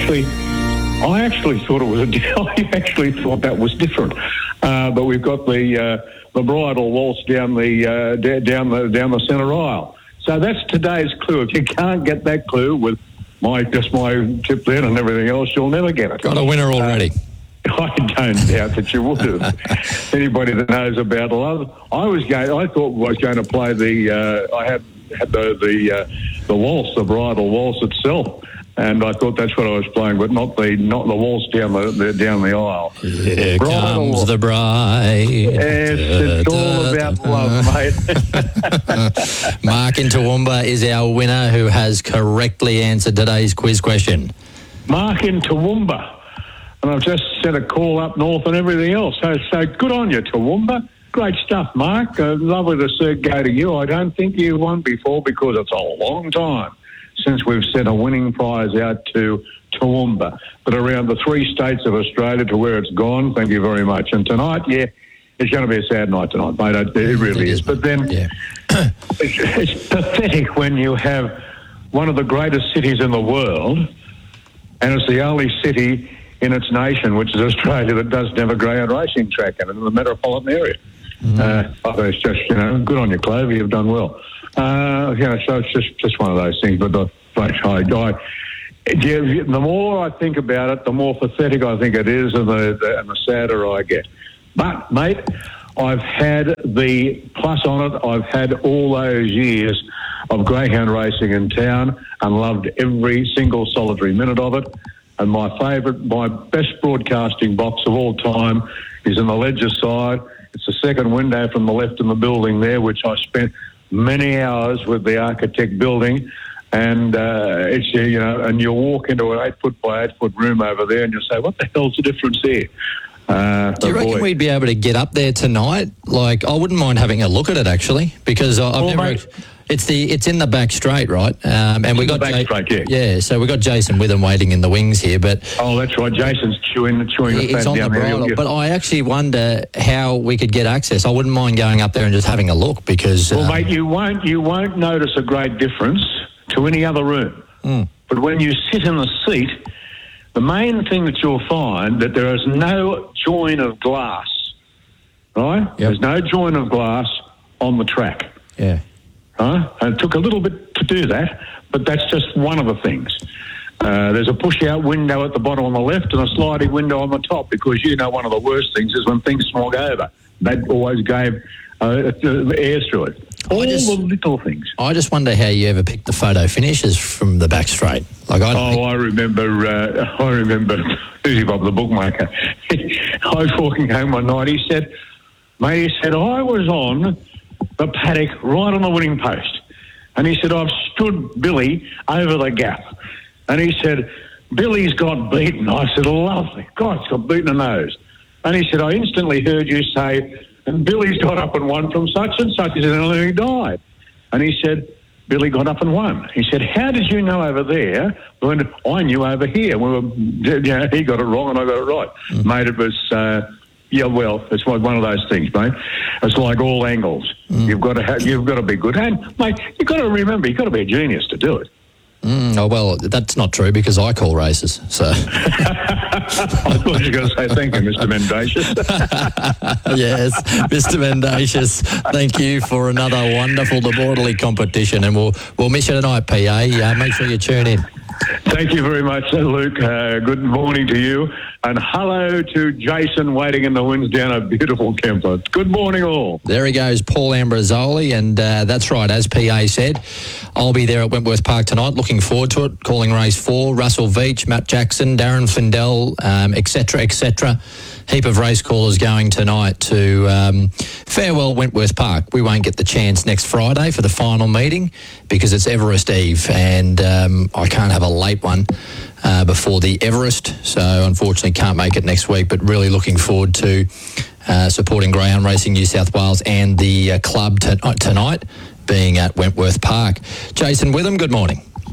I actually thought it was I actually thought that was different. But we've got the bridal waltz down the centre aisle. So that's today's clue. If you can't get that clue with my tip then and everything else, you'll never get it. Got a winner already. I don't doubt that you would have. Anybody that knows about love, I thought I was going to play I had the waltz, the bridal waltz itself, and I thought that's what I was playing, but not the waltz down the aisle. Here comes the bride. Yes, it's all about love, mate. Mark in Toowoomba is our winner, who has correctly answered today's quiz question. Mark in Toowoomba. And I've just sent a call up north and everything else. So good on you, Toowoomba. Great stuff, Mark. Lovely to go to you. I don't think you won before because it's a long time since we've sent a winning prize out to Toowoomba. But around the 3 states of Australia to where it's gone, thank you very much. And tonight, it's going to be a sad night tonight, mate. It really is. But then it's pathetic when you have one of the greatest cities in the world, and it's the only city in its nation, which is Australia, that doesn't have a greyhound racing track in the metropolitan area. It's just, good on you, Clover. You've done well. So it's just one of those things. But the more I think about it, the more pathetic I think it is, and the sadder I get. But, mate, I've had the plus on it. I've had all those years of greyhound racing in town and loved every single solitary minute of it. And my best broadcasting box of all time is in the Ledger side. It's the second window from the left in the building there, which I spent many hours with the architect building. And it's and you walk into an 8-foot by 8-foot room over there, and you say, "What the hell's the difference here?" Do you reckon we'd be able to get up there tonight? Like, I wouldn't mind having a look at it actually, because It's in the back straight, right? And we got back straight, yeah. So we got Jason Witham waiting in the wings here, but that's right. Jason's chewing the fat down there. But I actually wonder how we could get access. I wouldn't mind going up there and just having a look, because mate, you won't notice a great difference to any other room. But when you sit in the seat, the main thing that you'll find that there is no join of glass, right? Yep. There's no join of glass on the track. Yeah. And it took a little bit to do that, but that's just one of the things. There's a push-out window at the bottom on the left and a sliding window on the top, because one of the worst things is when things smog over. That always gave air through it. All the little things. I just wonder how you ever picked the photo finishes from the back straight. I remember Susie Bob, the bookmaker. I was walking home one night. He said, I was on the paddock right on the winning post. And he said, I've stood Billy over the gap. And he said, Billy's got beaten. I said, lovely. God, he's got beaten a nose. And he said, I instantly heard you say, and Billy's got up and won from such and such. He said, and he died. And he said, Billy got up and won. He said, how did you know over there when I knew over here? He got it wrong and I got it right. Mate, it was... it's one of those things, mate. It's like all angles. You've got to be good, and mate, you've got to remember, you've got to be a genius to do it. That's not true, because I call races. So I thought you were going to say thank you, Mr. Mendacious. Yes, Mr. Mendacious. Thank you for another wonderful laboratory competition, and we'll miss you tonight, PA. Make sure you tune in. Thank you very much, Luke. Good morning to you. And hello to Jason waiting in the wings down at beautiful Kemper. Good morning, all. There he goes, Paul Ambrosoli. And that's right, as PA said, I'll be there at Wentworth Park tonight. Looking forward to it. Calling race 4, Russell Veach, Matt Jackson, Darren Flindell, etc., etc. Heap of race callers going tonight to farewell Wentworth Park. We won't get the chance next Friday for the final meeting because it's Everest Eve, and I can't have a late one before the Everest, so unfortunately can't make it next week, but really looking forward to supporting Greyhound Racing New South Wales and the club tonight being at Wentworth Park. Jason Witham, good morning.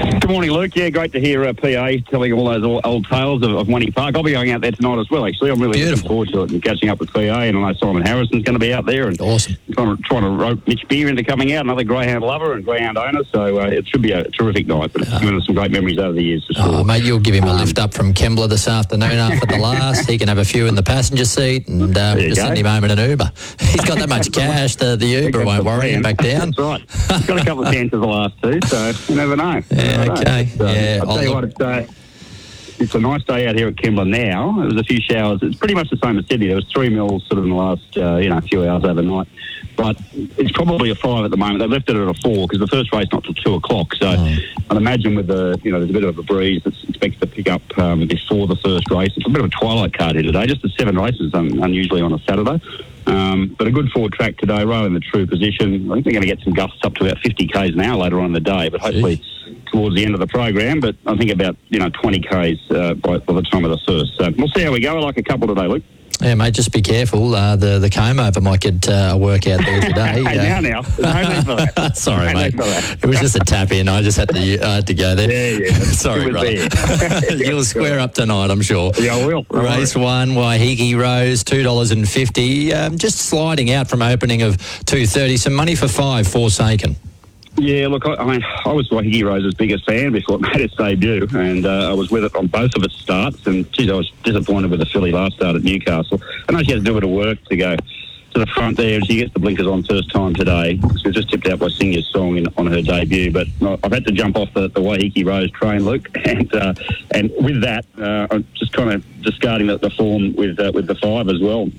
Good morning, Luke. Yeah, great to hear PA telling all those old tales of Wenny Park. I'll be going out there tonight as well, actually. I'm really looking forward to it and catching up with PA. And I know Simon Harrison's going to be out there. And awesome. Trying to rope Mitch Beer into coming out, another greyhound lover and greyhound owner. So it should be a terrific night. But it's given us some great memories over the years, for sure. Oh, mate, you'll give him a lift up from Kembla this afternoon after the last. He can have a few in the passenger seat and just send him home in an Uber. He's got that much cash, the Uber won't worry him back down. That's right. He's got a couple of chances the last two, so you never know. Yeah, okay. So, yeah, I'll tell you what, it's a nice day out here at Kembla now. There was a few showers. It's pretty much the same as Sydney. There was 3 mils sort of in the last few hours overnight. But it's probably a 5 at the moment. They've left it at a 4 because the first race not till 2 o'clock. So I'd imagine with there's a bit of a breeze that's expected to pick up before the first race. It's a bit of a twilight card here today. Just the 7 races unusually on a Saturday. But a good forward track today, rowing the true position. I think they're going to get some gusts up to about 50 k's an hour later on in the day, but hopefully towards the end of the program. But I think about 20 k's by the time of the first. So we'll see how we go. I like a couple today, Luke. Yeah, mate, just be careful. The comb over might get a work out there today. Hey, now. There's no need for that. Sorry, mate. It was just a tap in. I just had to go there. Yeah. Sorry, brother. You'll square up tonight, I'm sure. Yeah, I will. Race 1, Waiheke Rose, $2.50. Just sliding out from opening of $2.30. Some money for 5, Forsaken. Yeah, look, I was Waiheke Rose's biggest fan before it made its debut, and I was with it on both of its starts, and geez, I was disappointed with the filly last start at Newcastle. I know she has to do a bit of work to go to the front there, and she gets the blinkers on first time today. She was just tipped out by Singer's Song on her debut, but I've had to jump off the Waiheke Rose train, Luke, and with that, I'm just kind of discarding the form with the 5 as well,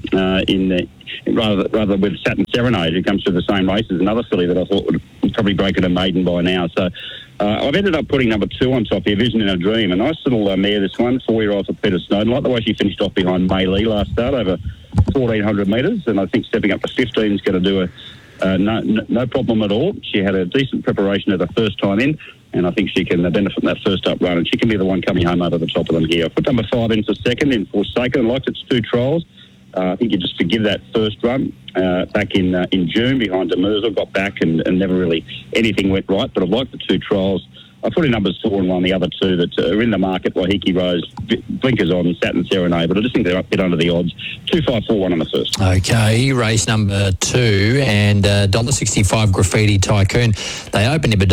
rather with Satin Serenade, who comes through the same race as another filly that I thought would probably break it a maiden by now. So I've ended up putting number 2 on top here, Vision in a Dream. A nice little mare, this one, 4-year-old for Peter Snowden. I like the way she finished off behind May Lee last start over 1,400 metres, and I think stepping up to 15 is going to do no problem at all. She had a decent preparation at the first time in, and I think she can benefit from that first up run, and she can be the one coming home over the top of them here. I put number 5 into second in Forsaken. I liked its 2 trials. I think you just forgive that first run back in June behind Demerzel, got back and never really anything went right, but I liked the 2 trials. I put in numbers 4 and 1, the other 2 that are in the market, Waiheke Rose, blinkers on, Satin Serenade, but I just think they're a bit under the odds. 2, 5, 4, 1 on the first. Okay, race number 2 and $1.65 Graffiti Tycoon. They opened him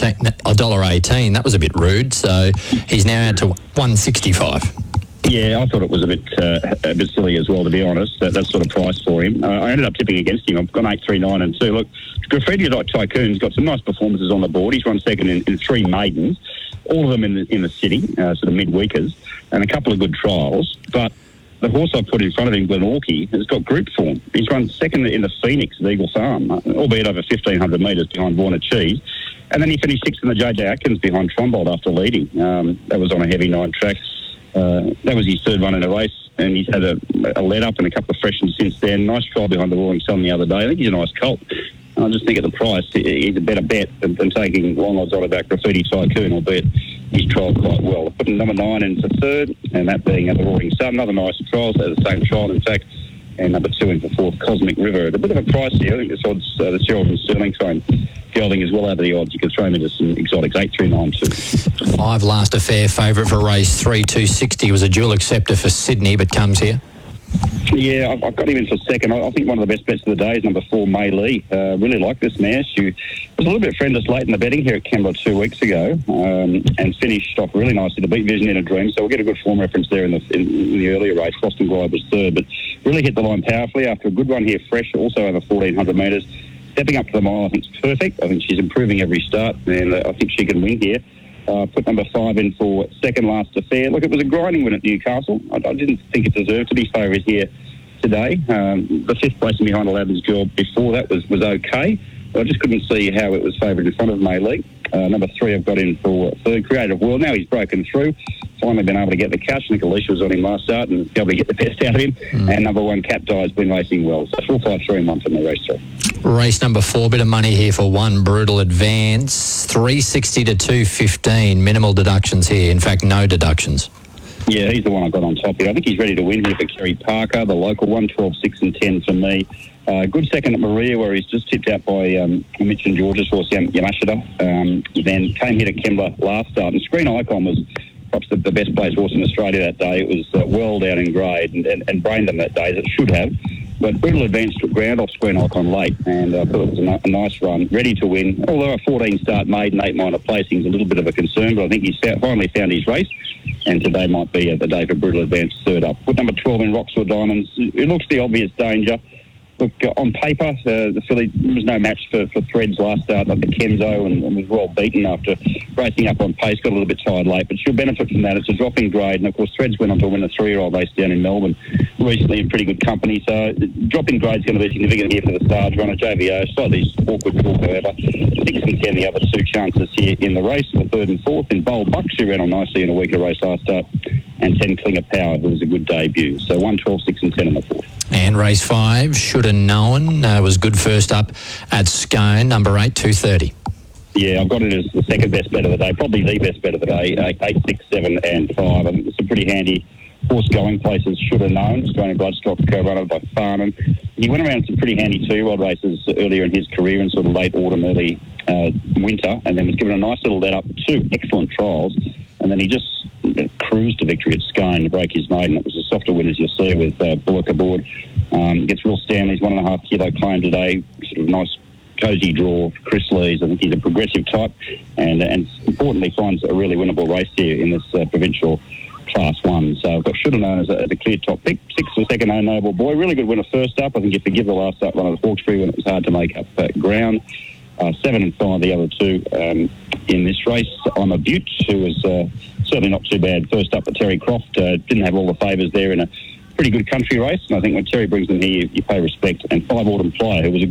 $1.18. That was a bit rude, so he's now out to $1.65. Yeah, I thought it was a bit silly as well, to be honest, that sort of price for him. I ended up tipping against him. I've gone 8, 3, 9 and 2. Look, Graffiti Tycoon's got some nice performances on the board. He's run second in 3 maidens, all of them in the city, sort of midweekers, and a couple of good trials. But the horse I put in front of him, Glenorchy, has got group form. He's run second in the Phoenix at Eagle Farm, albeit over 1,500 metres behind Warner Cheese. And then he finished 6th in the J.J. Atkins behind Trombold after leading. That was on a heavy 9 track. That was his 3rd run in a race, and he's had a let up and a couple of freshens since then. Nice trial behind the Roaring Sun the other day. I think he's a nice colt. And I just think at the price, he's a better bet than taking long odds on about Graffiti Tycoon, albeit he's trialled quite well. I put number 9 into 3rd, and that being at the Roaring Sun. Another nice trial, so the same trial, in fact. And number 2 into 4th, Cosmic River. At a bit of a price here. I think this odds, the Gerald and Sterling train gelding is well over the odds. You can throw him into some exotics, 8, 3, 9, 2. 5 last affair favourite for race 3, $2.60 was a dual acceptor for Sydney, but comes here. Yeah, I've got him in for second. I think one of the best bets of the day is number 4, May Lee. Really like this mare. She was a little bit friendless late in the betting here at Kembla 2 weeks ago, and finished off really nicely to beat Vision in a Dream. So we'll get a good form reference there in the earlier race. Boston Globe was 3rd, but really hit the line powerfully after a good run here fresh, also over 1,400 metres. Stepping up to the mile, I think, is perfect. I think she's improving every start, and I think she can win here. Put number 5 in for second last affair. Look, it was a grinding win at Newcastle. I didn't think it deserved to be favourite here today. The 5th placing behind Aladdin's Girl before that was okay. I just couldn't see how it was favoured in front of May Lee. Number 3 I've got in for 3rd, Creative World. Now he's broken through. Finally been able to get the cash. I think Alicia was on him last start and be able to get the best out of him. And number 1, Cat Die, has been racing well. So 4, 5, 3 and 1 for me, race 3. Race number 4, bit of money here for 1, Brutal Advance. $3.60 to $2.15. Minimal deductions here. In fact, no deductions. Yeah, he's the one I got on top here. I think he's ready to win here for Kerry Parker, the local one, 12, 6 and 10 for me. Good second at Maria, where he's just tipped out by Mitch and George's horse, Yamashita. Then came here to Kembla last start, and Screen Icon was perhaps the best placed horse in Australia that day. It was well down in grade and brained them that day, as it should have. But Brutal Advance took ground off Screen Icon late, and I thought it was a nice run, ready to win. Although a 14-start maiden, 8 minor placing is a little bit of a concern, but I think he's finally found his race, and today might be the day for Brutal Advance third up. Put number 12 in Roxor Diamonds. It looks the obvious danger. Look, on paper, the filly, there was no match for Threads last start at the Kenzo and was well beaten after racing up on pace, got a little bit tired late, but she'll benefit from that. It's a drop in grade, and of course Threads went on to win a 3-year-old race down in Melbourne recently in pretty good company, so drop in grade is going to be significant here for the Stars runner. JVO, slightly awkward talk, however. 6 and 10, the other 2 chances here in the race, the 3rd and 4th. In Bold Bucks, who ran on nicely in a weaker race last start, and 10 Klinger Power, who was a good debut. So 1, 12, 6 and 10 in the 4th. And race 5, Should Have Known, was good first up at Scone, number 8, 2:30. Yeah, I've got it as the second best bet of the day, probably the best bet of the day, 8, 6, 7 and 5. And it's a pretty handy horse going places. Should Have Known, Australian Bloodstock runner by Farnham. He went around some pretty handy 2-year-old races earlier in his career in sort of late autumn, early winter, and then was given a nice little let up, 2 excellent trials, and then he just cruised to victory at Scone to break his maiden. It was a softer win, as you'll see, with Bullock aboard. Gets Will Stanley's 1.5 kilo claim today, sort of nice cosy draw for Chris Lees. I think he's a progressive type, and importantly finds a really winnable race here in this provincial Class 1. So I've got Should Have Known as a clear top pick. 6 for second, Oh Noble Boy. Really good winner first up. I think you forgive the last up run at Hawkesbury when it was hard to make up ground. 7 and 5, the other 2 in this race. I'm a Butte, who was certainly not too bad first up at Terry Croft. Didn't have all the favours there in a pretty good country race, and I think when Terry brings them here, you pay respect. And 5 Autumn Flyer, who was a